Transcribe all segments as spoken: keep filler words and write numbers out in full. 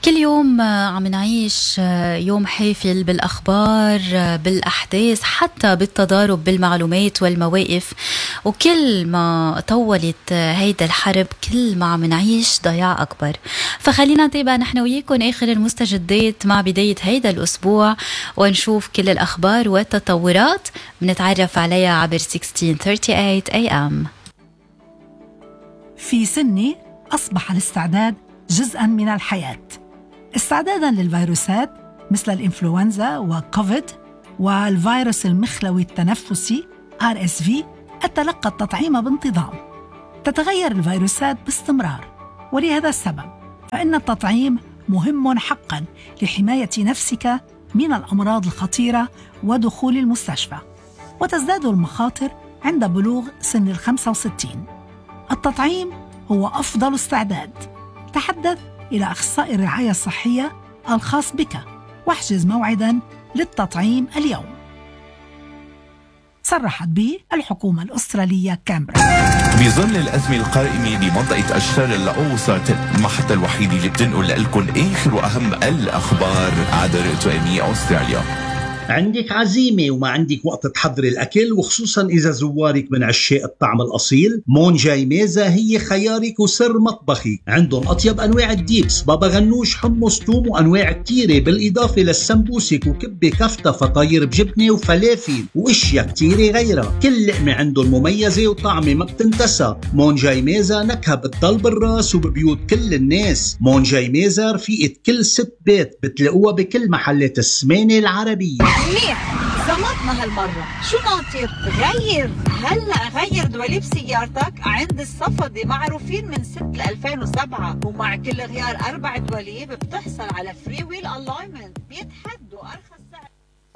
كل يوم عم نعيش يوم حافل بالأخبار، بالأحداث، حتى بالتضارب بالمعلومات والمواقف. وكل ما طولت هيدا الحرب كل ما عم نعيش ضياع أكبر. فخلينا نتابع نحن وياكم آخر المستجدات مع بداية هيدا الأسبوع ونشوف كل الأخبار والتطورات بنتعرف عليها عبر ستة عشر ثمانية وثلاثين إيه إم. في سنة أصبح الاستعداد جزءاً من الحياة، استعداداً للفيروسات مثل الإنفلونزا وكوفيد والفيروس المخلوي التنفسي آر إس في. أتلقى التطعيم بانتظام. تتغير الفيروسات باستمرار، ولهذا السبب فإن التطعيم مهم حقاً لحماية نفسك من الأمراض الخطيرة ودخول المستشفى. وتزداد المخاطر عند بلوغ سن الخمسة وستين. التطعيم هو أفضل استعداد. تحدث إلى أخصائي الرعاية الصحية الخاص بك واحجز موعداً للتطعيم اليوم. صرحت به الحكومة الأسترالية كامبرا. بظل الأزمة القائمة بمنطقة أشتار الأوسط، المحطة الوحيدة اللي بتنقل لكم آخر وأهم الأخبار عبر تؤمي أستراليا. عندك عزيمة وما عندك وقت تحضر الأكل، وخصوصا إذا زوارك من عشاق الطعم الأصيل، مون جاي ميزة هي خيارك وسر مطبخي. عندهم أطيب أنواع الديبس، بابا غنوش، حمص، توم، وأنواع كتيرة، بالإضافة للسمبوسك وكبة كفتة، فطاير بجبنة وفلافل وإشياء كتيرة غيرها. كل لقمة عندهم مميزة وطعمة ما بتنتسى. مون جاي ميزة نكهة بتضل بالراس وببيوت كل الناس. مون جاي ميزة رفيقة كل ست بيت، بتلاقوها بكل محلات السمانة العربية. منيح، زمطنا هالمرة. شو ناطر؟ غير هلأ غير دواليب سيارتك عند الصفدي، معروفين من ستة ل ألفين وسبعة، ومع كل غيار أربع دواليب بتحصل على فري ويل ألاينمنت، بيتحدوا أرخص سعر.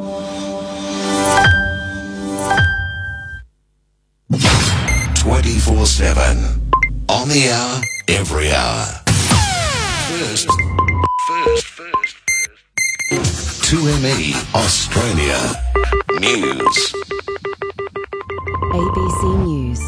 twenty-four seven on the hour, every hour. First, first, first. two M E Australia News. A B C News.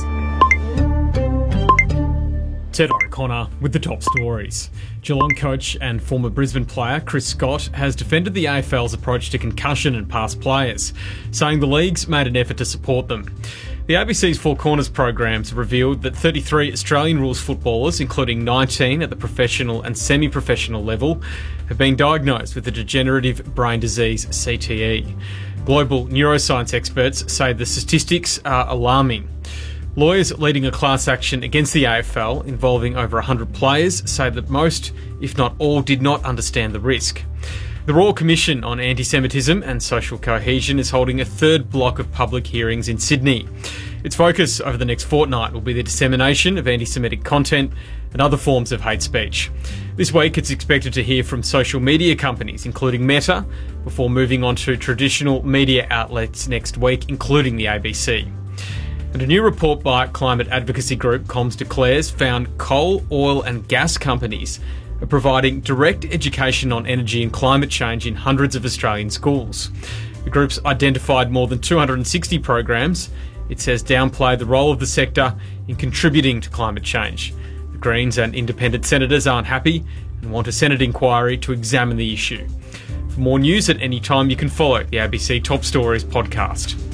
Ted O'Connor with the top stories. Geelong coach and former Brisbane player Chris Scott has defended the A F L's approach to concussion and past players, saying the league's made an effort to support them. The A B C's Four Corners programs revealed that thirty-three Australian rules footballers, including nineteen at the professional and semi-professional level, have been diagnosed with the degenerative brain disease C T E. Global neuroscience experts say the statistics are alarming. Lawyers leading a class action against the A F L involving over one hundred players say that most, if not all, did not understand the risk. The Royal Commission on Anti-Semitism and Social Cohesion is holding a third block of public hearings in Sydney. Its focus over the next fortnight will be the dissemination of anti-Semitic content and other forms of hate speech. This week it's expected to hear from social media companies, including Meta, before moving on to traditional media outlets next week, including the A B C. And a new report by climate advocacy group Comms Declares found coal, oil and gas companies are providing direct education on energy and climate change in hundreds of Australian schools. The group's identified more than two hundred sixty programs. It says downplay the role of the sector in contributing to climate change. The Greens and independent senators aren't happy and want a Senate inquiry to examine the issue. For more news at any time, you can follow the A B C Top Stories podcast.